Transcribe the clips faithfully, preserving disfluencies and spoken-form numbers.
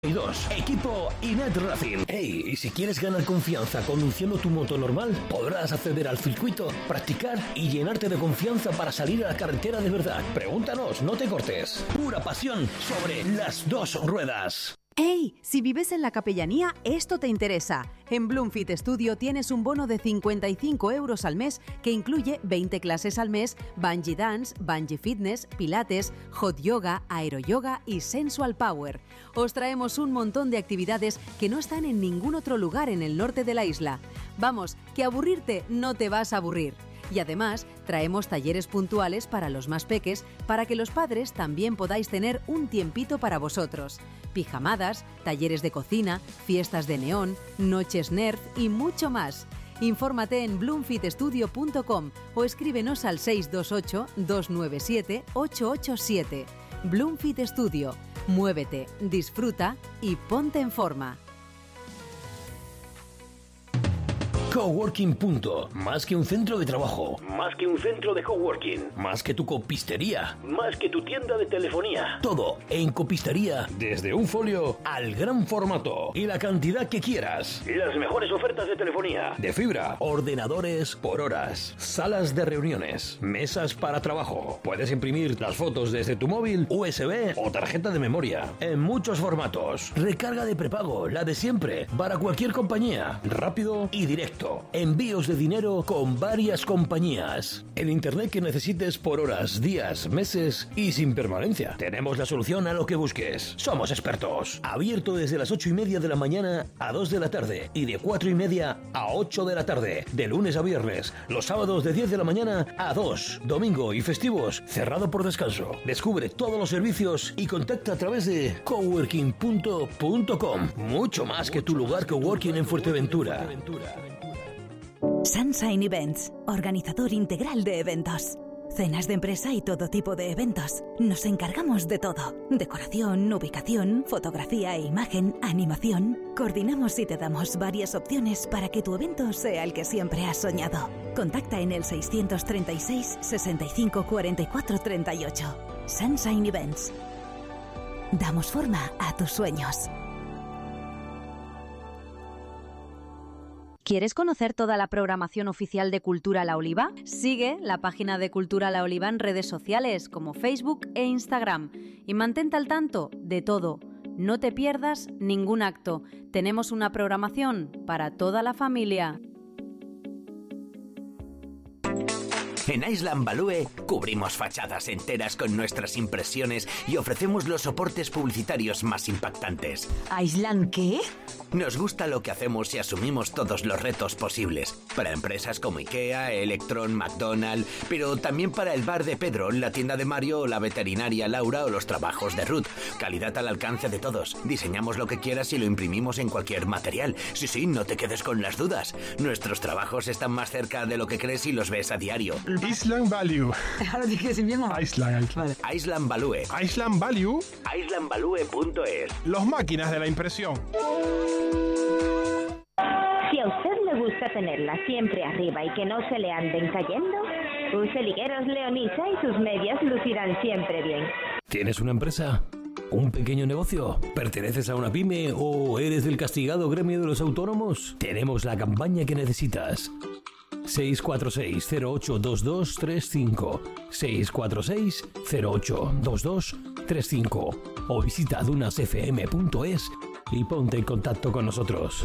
dos. Equipo Inet Racing. Hey, y si quieres ganar confianza conduciendo tu moto normal, podrás acceder al circuito, practicar y llenarte de confianza para salir a la carretera de verdad. Pregúntanos, no te cortes. Pura pasión sobre las dos ruedas. ¡Hey! Si vives en la Capellanía, esto te interesa. En Bloomfit Studio tienes un bono de cincuenta y cinco euros al mes que incluye veinte clases al mes, Bungee Dance, Bungee Fitness, Pilates, Hot Yoga, Aeroyoga y Sensual Power. Os traemos un montón de actividades que no están en ningún otro lugar en el norte de la isla. Vamos, que aburrirte no te vas a aburrir. Y además, traemos talleres puntuales para los más peques para que los padres también podáis tener un tiempito para vosotros. Pijamadas, talleres de cocina, fiestas de neón, noches nerd y mucho más. Infórmate en bloomfit studio punto com o escríbenos al seis dos ocho, dos nueve siete, ocho ocho siete. Bloomfit Studio. Muévete, disfruta y ponte en forma. Coworking Punto. Más que un centro de trabajo. Más que un centro de coworking. Más que tu copistería. Más que tu tienda de telefonía. Todo en copistería. Desde un folio al gran formato. Y la cantidad que quieras. Las mejores ofertas de telefonía. De fibra. Ordenadores por horas. Salas de reuniones. Mesas para trabajo. Puedes imprimir las fotos desde tu móvil, U S B o tarjeta de memoria. En muchos formatos. Recarga de prepago. La de siempre. Para cualquier compañía. Rápido y directo. Envíos de dinero con varias compañías. El internet que necesites por horas, días, meses y sin permanencia. Tenemos la solución a lo que busques. Somos expertos. Abierto desde las ocho y media de la mañana a dos de la tarde y de cuatro y media a ocho de la tarde. De lunes a viernes. Los sábados de diez de la mañana a dos. Domingo y festivos cerrado por descanso. Descubre todos los servicios y contacta a través de coworking punto com. Mucho más que tu lugar coworking en Fuerteventura. Sunshine Events, organizador integral de eventos. Cenas de empresa y todo tipo de eventos. Nos encargamos de todo. Decoración, ubicación, fotografía e imagen, animación. Coordinamos y te damos varias opciones para que tu evento sea el que siempre has soñado. Contacta en el seiscientos treinta y seis, sesenta y cinco, cuarenta y cuatro, treinta y ocho. Sunshine Events. Damos forma a tus sueños. ¿Quieres conocer toda la programación oficial de Cultura La Oliva? Sigue la página de Cultura La Oliva en redes sociales como Facebook e Instagram y mantente al tanto de todo. No te pierdas ningún acto. Tenemos una programación para toda la familia. En Island Value cubrimos fachadas enteras con nuestras impresiones y ofrecemos los soportes publicitarios más impactantes. ¿Island qué? Nos gusta lo que hacemos y asumimos todos los retos posibles. Para empresas como IKEA, Electron, McDonald's, pero también para el bar de Pedro, la tienda de Mario, la veterinaria Laura o los trabajos de Ruth. Calidad al alcance de todos. Diseñamos lo que quieras y lo imprimimos en cualquier material. Sí, sí, no te quedes con las dudas. Nuestros trabajos están más cerca de lo que crees y los ves a diario. Island Value. Ahora dije si bien o mal. Island. Vale. Island Value. Island Value. island value punto es. Los máquinas de la impresión. Si a usted le gusta tenerla siempre arriba y que no se le anden cayendo, use ligueros Leonisa y sus medias lucirán siempre bien. ¿Tienes una empresa? ¿Un pequeño negocio? ¿Perteneces a una pyme o eres del castigado gremio de los autónomos? Tenemos la campaña que necesitas. seis cuatro seis, cero ocho dos dos tres cinco seis cuatro seis, cero ocho dos dos tres cinco o visita dunas f m punto es y ponte en contacto con nosotros.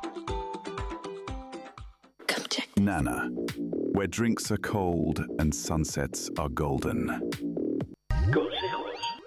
Nana, where drinks are cold and sunsets are golden. Consejos.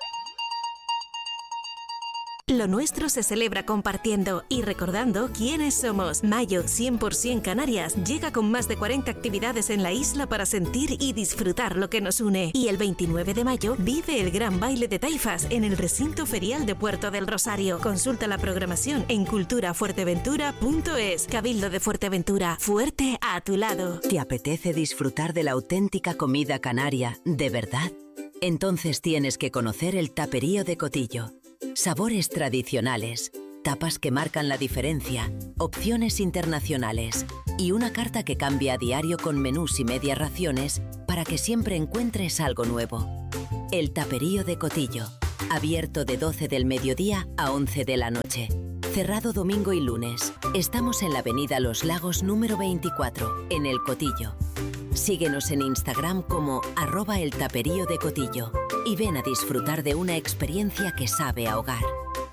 Lo nuestro se celebra compartiendo y recordando quiénes somos. Mayo cien por ciento Canarias llega con más de cuarenta actividades en la isla para sentir y disfrutar lo que nos une. Y el veintinueve de mayo vive el gran baile de taifas en el recinto ferial de Puerto del Rosario. Consulta la programación en cultura fuerteventura punto es. Cabildo de Fuerteventura, fuerte a tu lado. ¿Te apetece disfrutar de la auténtica comida canaria de verdad? Entonces tienes que conocer el Taperío de Cotillo. Sabores tradicionales, tapas que marcan la diferencia, opciones internacionales y una carta que cambia a diario con menús y medias raciones para que siempre encuentres algo nuevo. El Taperío de Cotillo. Abierto de doce del mediodía a once de la noche. Cerrado domingo y lunes. Estamos en la avenida Los Lagos número veinticuatro, en El Cotillo. Síguenos en Instagram como arroba el taperío de Cotillo y ven a disfrutar de una experiencia que sabe a hogar.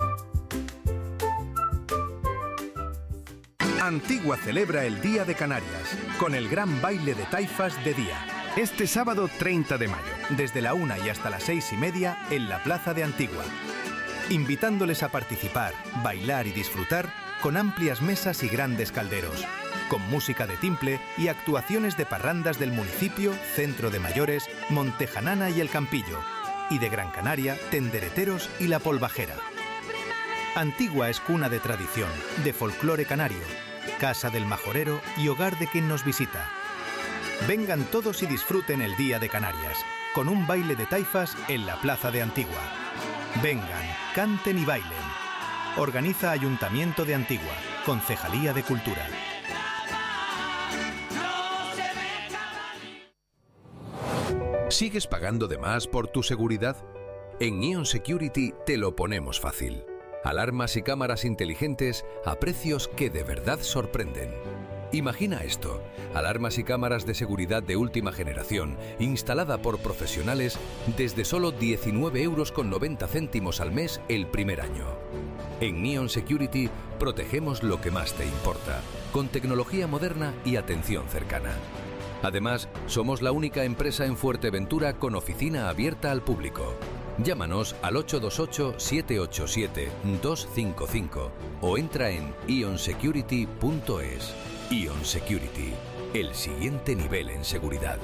Antigua celebra el Día de Canarias con el gran baile de taifas de día. Este sábado treinta de mayo, desde la una y hasta las seis y media en la Plaza de Antigua. Invitándoles a participar, bailar y disfrutar con amplias mesas y grandes calderos, con música de timple y actuaciones de parrandas del municipio, Centro de Mayores, Montejanana y El Campillo, y de Gran Canaria, Tendereteros y La Polvajera. Antigua es cuna de tradición, de folclore canario, casa del majorero y hogar de quien nos visita. Vengan todos y disfruten el Día de Canarias, con un baile de taifas en la Plaza de Antigua. Vengan, canten y bailen. Organiza Ayuntamiento de Antigua, Concejalía de Cultura. ¿Sigues pagando de más por tu seguridad? En Ion Security te lo ponemos fácil. Alarmas y cámaras inteligentes a precios que de verdad sorprenden. Imagina esto, alarmas y cámaras de seguridad de última generación, instalada por profesionales desde solo diecinueve euros con noventa céntimos al mes el primer año. En Ion Security protegemos lo que más te importa, con tecnología moderna y atención cercana. Además, somos la única empresa en Fuerteventura con oficina abierta al público. Llámanos al ocho dos ocho, siete ocho siete, dos cinco cinco o entra en ion security punto es. Ion Security, el siguiente nivel en seguridad.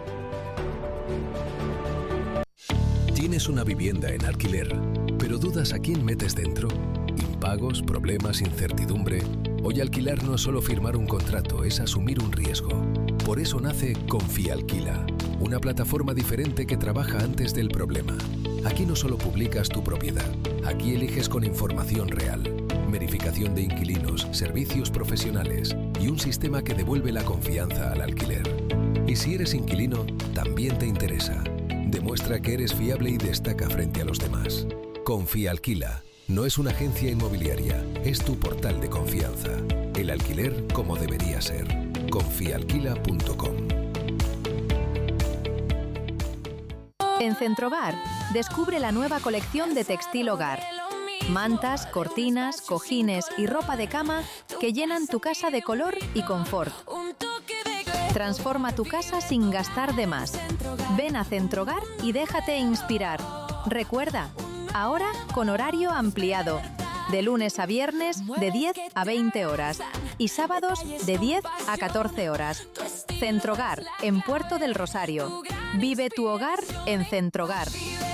Tienes una vivienda en alquiler, pero dudas a quién metes dentro. Impagos, problemas, incertidumbre. Hoy alquilar no es solo firmar un contrato, es asumir un riesgo. Por eso nace Confía Alquila, una plataforma diferente que trabaja antes del problema. Aquí no solo publicas tu propiedad, aquí eliges con información real, verificación de inquilinos, servicios profesionales y un sistema que devuelve la confianza al alquiler. Y si eres inquilino, también te interesa. Demuestra que eres fiable y destaca frente a los demás. Confía Alquila. No es una agencia inmobiliaria, es tu portal de confianza. El alquiler como debería ser. confía alquila punto com. En Centrogar, descubre la nueva colección de textil hogar. Mantas, cortinas, cojines y ropa de cama que llenan tu casa de color y confort. Transforma tu casa sin gastar de más. Ven a Centrogar y déjate inspirar. Recuerda, ahora con horario ampliado. De lunes a viernes de diez a veinte horas y sábados de diez a catorce horas. Centrogar, en Puerto del Rosario. Vive tu hogar en Centrogar.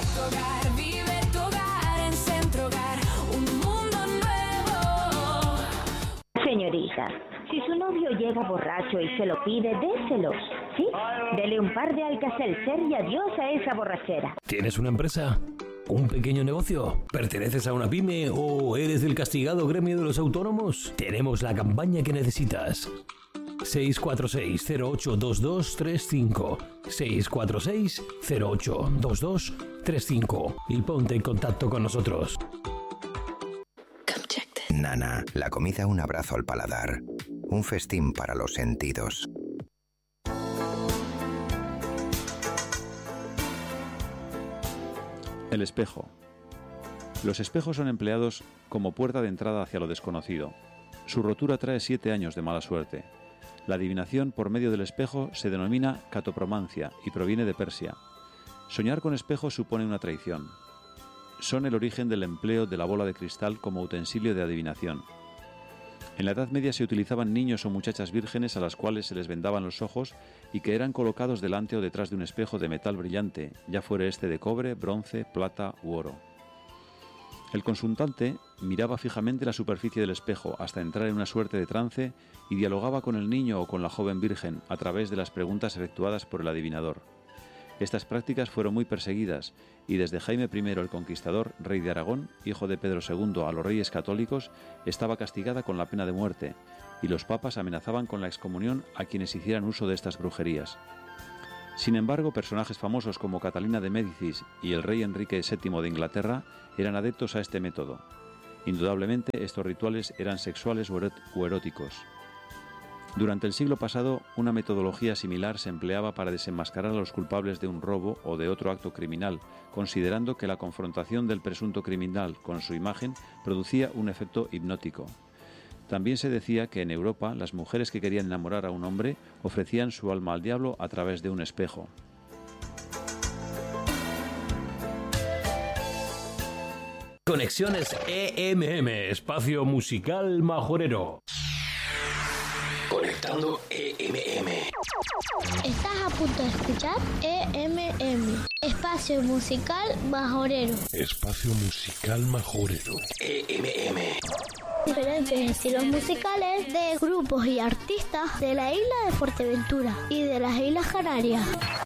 Señorita, si su novio llega borracho y se lo pide, déselos, ¿sí? Dele un par de Alka-Seltzer y adiós a esa borrachera. ¿Tienes una empresa? ¿Un pequeño negocio? ¿Perteneces a una pyme o eres del castigado gremio de los autónomos? Tenemos la campaña que necesitas. seis cuatro seis, cero ocho dos dos tres cinco seis cuatro seis, cero ocho dos dos tres cinco y ponte en contacto con nosotros. Nana, la comida un abrazo al paladar, un festín para los sentidos. El espejo. Los espejos son empleados como puerta de entrada hacia lo desconocido. Su rotura trae siete años de mala suerte. La adivinación por medio del espejo se denomina catopromancia y proviene de Persia. Soñar con espejos supone una traición. Son el origen del empleo de la bola de cristal como utensilio de adivinación. En la Edad Media se utilizaban niños o muchachas vírgenes a las cuales se les vendaban los ojos y que eran colocados delante o detrás de un espejo de metal brillante, ya fuera este de cobre, bronce, plata u oro. El consultante miraba fijamente la superficie del espejo hasta entrar en una suerte de trance y dialogaba con el niño o con la joven virgen a través de las preguntas efectuadas por el adivinador. Estas prácticas fueron muy perseguidas y desde Jaime primero el Conquistador, rey de Aragón, hijo de Pedro segundo, a los reyes católicos, estaba castigada con la pena de muerte y los papas amenazaban con la excomunión a quienes hicieran uso de estas brujerías. Sin embargo, personajes famosos como Catalina de Médicis y el rey Enrique séptimo de Inglaterra eran adeptos a este método. Indudablemente, estos rituales eran sexuales o eróticos. Durante el siglo pasado, una metodología similar se empleaba para desenmascarar a los culpables de un robo o de otro acto criminal, considerando que la confrontación del presunto criminal con su imagen producía un efecto hipnótico. También se decía que en Europa las mujeres que querían enamorar a un hombre ofrecían su alma al diablo a través de un espejo. Conexiones E M M, espacio musical majorero. Conectando E M M. Estás a punto de escuchar E M M, espacio musical majorero. Espacio musical majorero. E M M. Diferentes estilos musicales de grupos y artistas de la isla de Fuerteventura y de las Islas Canarias.